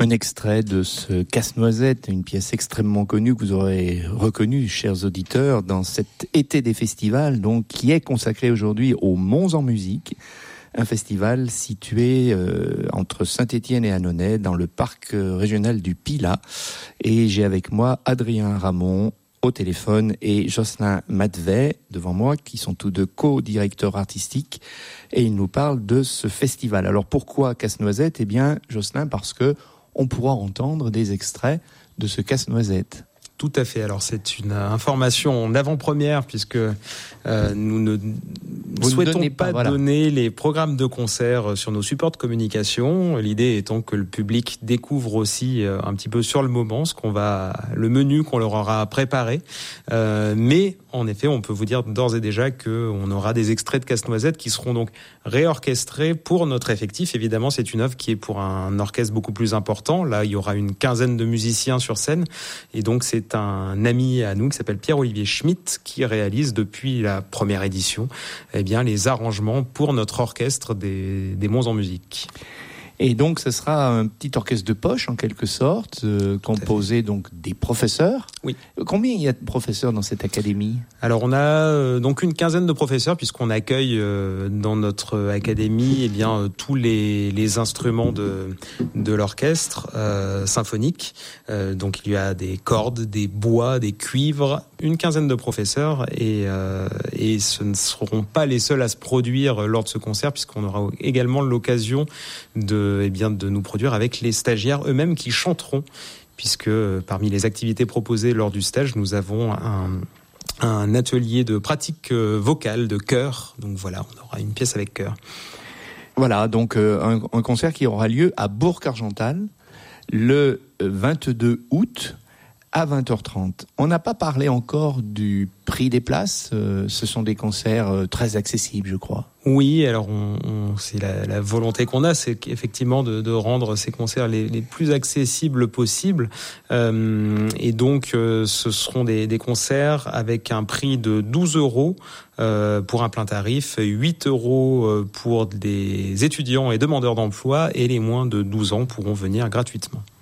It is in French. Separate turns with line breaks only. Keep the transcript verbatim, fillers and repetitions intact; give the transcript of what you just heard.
Un extrait de ce Casse-Noisette, une pièce extrêmement connue que vous aurez reconnue, chers auditeurs, dans cet été des festivals, donc, qui est consacré aujourd'hui aux Monts en Musique, un festival situé euh, entre Saint-Étienne et Annonay, dans le parc euh, régional du Pilat. Et j'ai avec moi Adrien Ramon au téléphone et Jocelyn Matvet devant moi, qui sont tous deux co-directeurs artistiques, et ils nous parlent de ce festival. Alors pourquoi Casse-Noisette ? Eh bien, Jocelyn, parce que on pourra entendre des extraits de ce Casse-Noisette.
Tout à fait. Alors c'est une information en avant-première puisque euh, nous ne Vous souhaitons ne pas, pas voilà. donner les programmes de concert sur nos supports de communication. L'idée étant que le public découvre aussi euh, un petit peu sur le moment ce qu'on va, le menu qu'on leur aura préparé. Euh, mais en effet, on peut vous dire d'ores et déjà qu'on aura des extraits de Casse-Noisette qui seront donc réorchestrés pour notre effectif. Évidemment, c'est une œuvre qui est pour un orchestre beaucoup plus important. Là, il y aura une quinzaine de musiciens sur scène. Et donc, c'est un ami à nous qui s'appelle Pierre-Olivier Schmitt qui réalise depuis la première édition eh bien, les arrangements pour notre orchestre des, des Monts en Musique.
Et donc, ce sera un petit orchestre de poche, en quelque sorte, euh, composé donc des professeurs.
Oui.
Combien il y a de professeurs dans cette académie ?
Alors, on a euh, donc une quinzaine de professeurs, puisqu'on accueille euh, dans notre académie eh bien, euh, tous les, les instruments de, de l'orchestre euh, symphonique. Euh, donc, il y a des cordes, des bois, des cuivres, une quinzaine de professeurs. Et, euh, et ce ne seront pas les seuls à se produire lors de ce concert, puisqu'on aura également l'occasion de Eh bien, de nous produire avec les stagiaires eux-mêmes qui chanteront, puisque parmi les activités proposées lors du stage, nous avons un, un atelier de pratique vocale, de chœur. Donc voilà, on aura une pièce avec chœur.
Voilà, donc euh, un, un concert qui aura lieu à Bourg-Argental le vingt-deux août à vingt heures trente. On n'a pas parlé encore du prix des places. Euh, ce sont des concerts euh, très accessibles, je crois.
Oui, alors on, on, c'est la, la volonté qu'on a, c'est effectivement de, de rendre ces concerts les, les plus accessibles possibles. Euh, et donc, euh, ce seront des, des concerts avec un prix de douze euros euh, pour un plein tarif, huit euros pour des étudiants et demandeurs d'emploi, et les moins de douze ans pourront venir gratuitement.